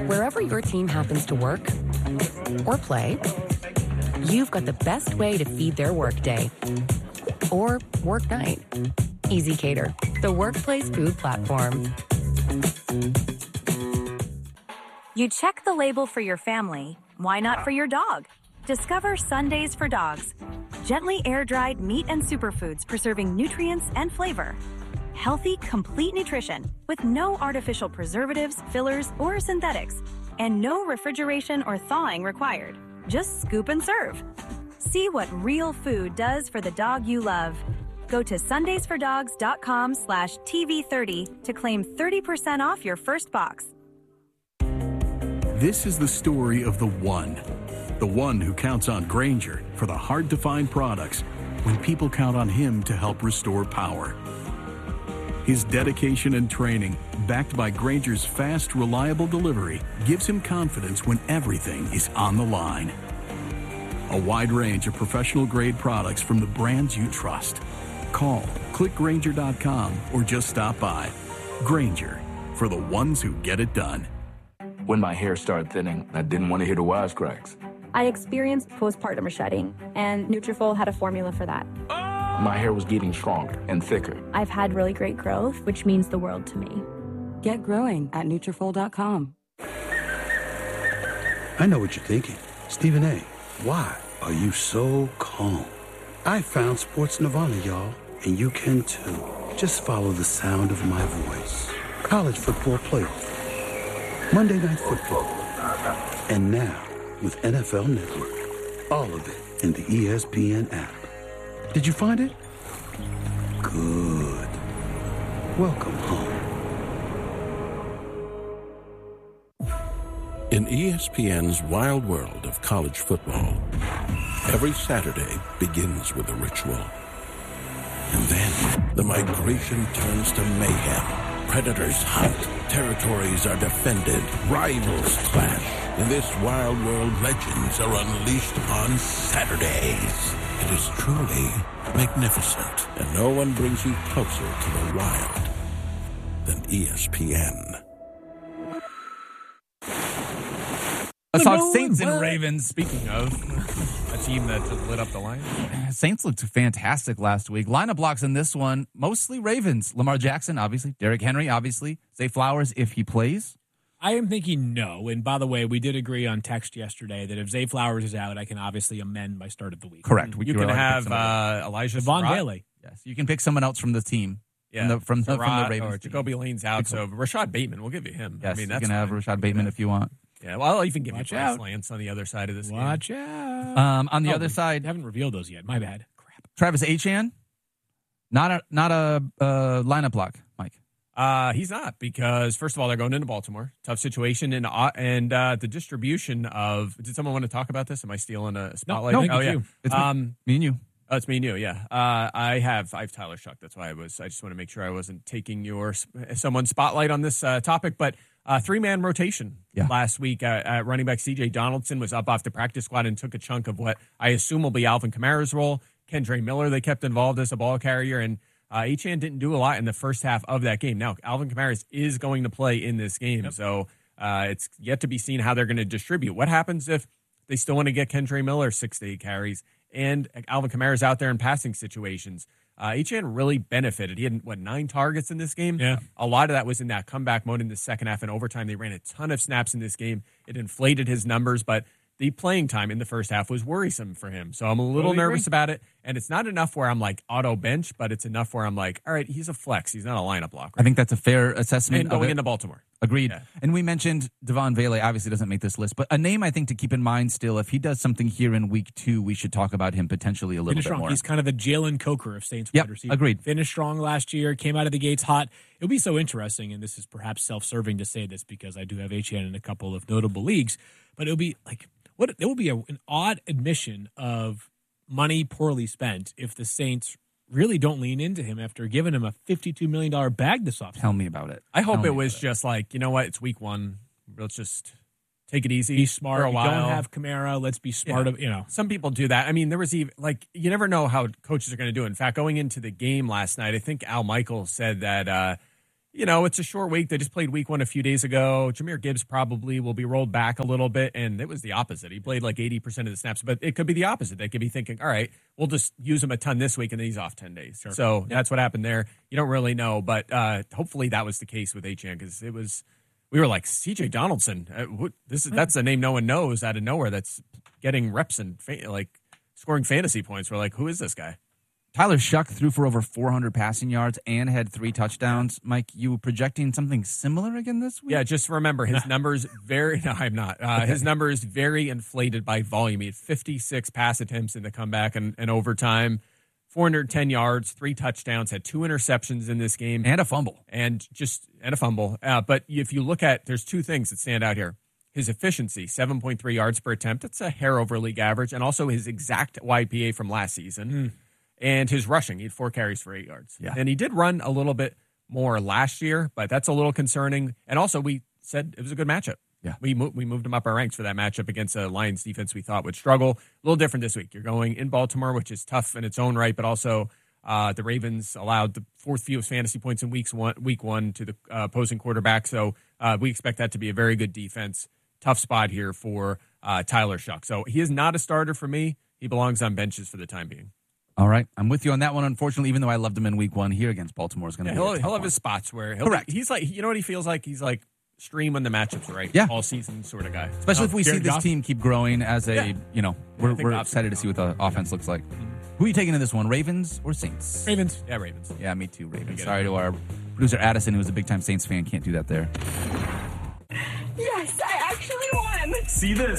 Wherever your team happens to work or play, you've got the best way to feed their workday or work night. Easy Cater, the workplace food platform. You check the label for your family. Why not for your dog? Discover Sundays for Dogs. Gently air-dried meat and superfoods preserving nutrients and flavor. Healthy, complete nutrition with no artificial preservatives, fillers, or synthetics. And no refrigeration or thawing required. Just scoop and serve. See what real food does for the dog you love. Go to sundaysfordogs.com/TV30 to claim 30% off your first box. This is the story of the one who counts on Grainger for the hard-to-find products when people count on him to help restore power. His dedication and training, backed by Grainger's fast, reliable delivery, gives him confidence when everything is on the line. A wide range of professional-grade products from the brands you trust. Call, click Grainger.com, or just stop by. Grainger, for the ones who get it done. When my hair started thinning, I didn't want to hear the wisecracks. I experienced postpartum shedding, and Nutrafol had a formula for that. My hair was getting stronger and thicker. I've had really great growth, which means the world to me. Get growing at Nutrafol.com. I know what you're thinking. Stephen A., why are you so calm? I found Sports Nirvana, y'all, and you can too. Just follow the sound of my voice. College football playoff. Monday Night Football. And now, with NFL Network. All of it in the ESPN app. Did you find it? Good. Welcome home. In ESPN's wild world of college football, every Saturday begins with a ritual. And then the migration turns to mayhem. Predators hunt, territories are defended, rivals clash. In this wild world, legends are unleashed on Saturdays. It is truly magnificent, and no one brings you closer to the wild than ESPN. Let's talk Saints and Ravens. Speaking of a team that just lit up the Lions. Saints looked fantastic last week. Lineup blocks in this one, mostly Ravens. Lamar Jackson, obviously. Derrick Henry, obviously. Zay Flowers, if he plays. I am thinking no. And by the way, we did agree on text yesterday that if Zay Flowers is out, I can obviously amend my start of the week. Correct. You can have Elijah Von Surratt. Bailey. Yes, you can pick someone else from the team. Yeah, from the Ravens. Or Jacoby Lane's out, so Rashad Bateman, we'll give you him. Yes, I mean, you that's can have fine. Rashad Bateman if you want. Yeah, well, I'll even give Watch you Bryce out. Lance on the other side of this Watch game. out. On the other side, I haven't revealed those yet. My bad. Crap. Travis Etienne, not a lineup block, Mike. He's not, because first of all, they're going into Baltimore. Tough situation, and the distribution of. Did someone want to talk about this? Am I stealing a spotlight? No, oh yeah, you. It's me and you. Oh, it's me and you. Yeah, I have Tyler Shuck. That's why I just want to make sure I wasn't taking someone's spotlight on this topic. But 3-man rotation last week at running back. C.J. Donaldson was up off the practice squad and took a chunk of what I assume will be Alvin Kamara's role. Kendre Miller they kept involved as a ball carrier, and Achane didn't do a lot in the first half of that game. Now, Alvin Kamara is going to play in this game, so it's yet to be seen how they're going to distribute. What happens if they still want to get Kendre Miller 6 to 8 carries and Alvin Kamara's out there in passing situations? Achane really benefited. He had, 9 targets in this game? Yeah. A lot of that was in that comeback mode in the second half and overtime. They ran a ton of snaps in this game. It inflated his numbers, but the playing time in the first half was worrisome for him. So I'm a little nervous about it. And it's not enough where I'm like auto bench, but it's enough where I'm like, all right, he's a flex. He's not a lineup blocker. I think that's a fair assessment. And going into Baltimore. Agreed. Yeah. And we mentioned Devon Vele obviously doesn't make this list, but a name I think to keep in mind still, if he does something here in week 2, we should talk about him potentially a little bit more. He's kind of the Jalen Coker of Saints Yep, wide receiver. agreed. Finished strong last year, came out of the gates hot. It'll be so interesting, and this is perhaps self-serving to say this because I do have Achane in a couple of notable leagues, but it'll be like, it will be an odd admission of money poorly spent if the Saints really don't lean into him after giving him a $52 million bag this offseason. Tell me about it. I hope it was just like, you know what, it's week 1. Let's just take it easy. Be smart. For a while. You don't have Kamara. Let's be smart. Some people do that. I mean, there was even, you never know how coaches are going to do it. In fact, going into the game last night, I think Al Michaels said that, it's a short week. They just played week 1 a few days ago. Jahmyr Gibbs probably will be rolled back a little bit, and it was the opposite. He played like 80% of the snaps, but it could be the opposite. They could be thinking, all right, we'll just use him a ton this week, and then he's off 10 days. Sure. So that's what happened there. You don't really know, but hopefully that was the case with Achane, because we were like, C.J. Donaldson, that's a name no one knows out of nowhere that's getting reps and scoring fantasy points. We're like, who is this guy? Tyler Shuck threw for over 400 passing yards and had 3 touchdowns. Mike, you projecting something similar again this week? Yeah, just remember his numbers I'm not. His numbers very inflated by volume. He had 56 pass attempts in the comeback and overtime, 410 yards, 3 touchdowns, had 2 interceptions in this game. And a fumble. And a fumble. But if you look at, there's 2 things that stand out here. His efficiency, 7.3 yards per attempt. That's a hair over league average. And also his exact YPA from last season. And his rushing, he had 4 carries for 8 yards. Yeah. And he did run a little bit more last year, but that's a little concerning. And also, we said it was a good matchup. Yeah. We moved him up our ranks for that matchup against a Lions defense we thought would struggle. A little different this week. You're going in Baltimore, which is tough in its own right, but also the Ravens allowed the 4th fewest fantasy points in week 1 to the opposing quarterback. So we expect that to be a very good defense. Tough spot here for Tyler Shuck. So he is not a starter for me. He belongs on benches for the time being. All right. I'm with you on that one. Unfortunately, even though I loved him in week 1 here against Baltimore, is going to be he'll have his spots where he's like, you know what he feels like? He's like stream when the matchup's right. Yeah. All season sort of guy. Especially if we see this team keep growing as we're excited to see what the offense looks like. Who are you taking in this one, Ravens or Saints? Ravens. Yeah, Ravens. Yeah, me too, Ravens. Sorry to our producer Addison, who is a big-time Saints fan. Can't do that there. Yes, I actually won. See this.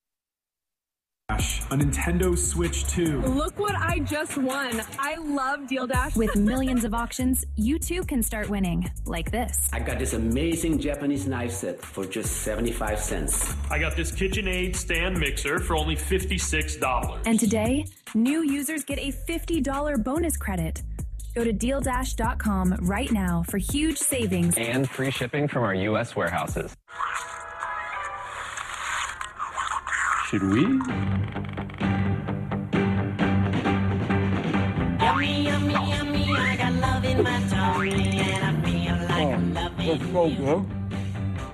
A Nintendo Switch 2. Look what I just won. I love Deal Dash. With millions of auctions, you too can start winning, like this. I got this amazing Japanese knife set for just 75 cents. I got this KitchenAid stand mixer for only $56. And today, new users get a $50 bonus credit. Go to DealDash.com right now for huge savings and free shipping from our U.S. warehouses. Should we? Yummy, yummy, yummy, I got love in my tummy, and I feel like I'm loving you.